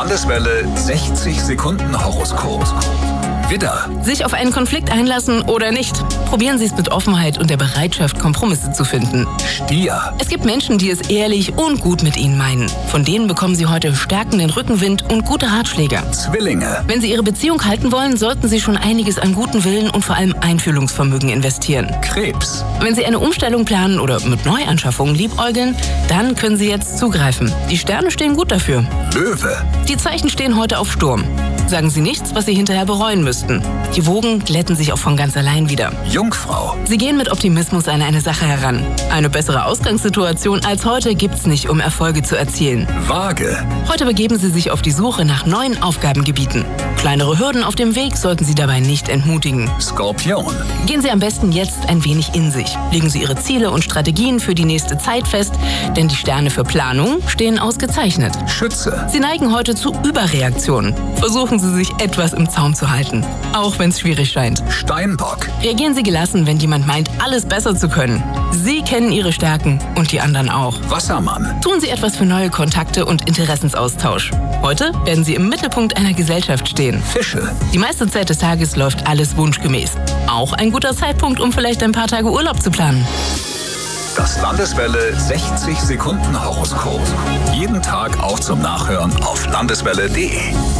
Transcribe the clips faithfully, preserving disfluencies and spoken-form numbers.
Landeswelle sechzig Sekunden Horoskop. Widder. Sich auf einen Konflikt einlassen oder nicht? Probieren Sie es mit Offenheit und der Bereitschaft, Kompromisse zu finden. Stier. Es gibt Menschen, die es ehrlich und gut mit Ihnen meinen. Von denen bekommen Sie heute stärkenden Rückenwind und gute Ratschläge. Zwillinge. Wenn Sie Ihre Beziehung halten wollen, sollten Sie schon einiges an guten Willen und vor allem Einfühlungsvermögen investieren. Krebs. Wenn Sie eine Umstellung planen oder mit Neuanschaffungen liebäugeln, dann können Sie jetzt zugreifen. Die Sterne stehen gut dafür. Löwe. Die Zeichen stehen heute auf Sturm. Sagen Sie nichts, was Sie hinterher bereuen müssten. Die Wogen glätten sich auch von ganz allein wieder. Jungfrau. Sie gehen mit Optimismus an eine Sache heran. Eine bessere Ausgangssituation als heute gibt's nicht, um Erfolge zu erzielen. Waage. Heute begeben Sie sich auf die Suche nach neuen Aufgabengebieten. Kleinere Hürden auf dem Weg sollten Sie dabei nicht entmutigen. Skorpion. Gehen Sie am besten jetzt ein wenig in sich. Legen Sie Ihre Ziele und Strategien für die nächste Zeit fest, denn die Sterne für Planung stehen ausgezeichnet. Schütze. Sie neigen heute zu Überreaktionen. Versuchen Sie sich etwas im Zaum zu halten, auch wenn es schwierig scheint. Steinbock. Reagieren Sie gelassen, wenn jemand meint, alles besser zu können. Sie kennen Ihre Stärken und die anderen auch. Wassermann. Tun Sie etwas für neue Kontakte und Interessensaustausch. Heute werden Sie im Mittelpunkt einer Gesellschaft stehen. Fische. Die meiste Zeit des Tages läuft alles wunschgemäß. Auch ein guter Zeitpunkt, um vielleicht ein paar Tage Urlaub zu planen. Das Landeswelle sechzig Sekunden Horoskop. Jeden Tag auch zum Nachhören auf landeswelle punkt de.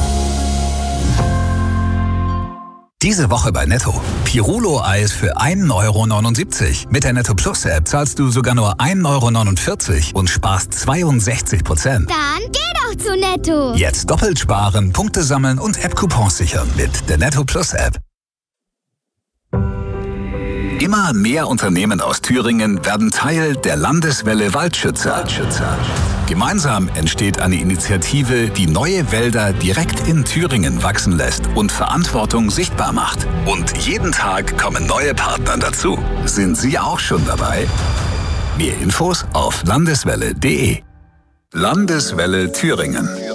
Diese Woche bei Netto. Pirulo-Eis für ein Euro neunundsiebzig. Mit der Netto Plus App zahlst du sogar nur ein Euro neunundvierzig und sparst zweiundsechzig Prozent. Dann geh doch zu Netto. Jetzt doppelt sparen, Punkte sammeln und App-Coupons sichern mit der Netto Plus App. Immer mehr Unternehmen aus Thüringen werden Teil der Landeswelle Waldschützer. Gemeinsam entsteht eine Initiative, die neue Wälder direkt in Thüringen wachsen lässt und Verantwortung sichtbar macht. Und jeden Tag kommen neue Partner dazu. Sind Sie auch schon dabei? Mehr Infos auf landeswelle punkt de. Landeswelle Thüringen.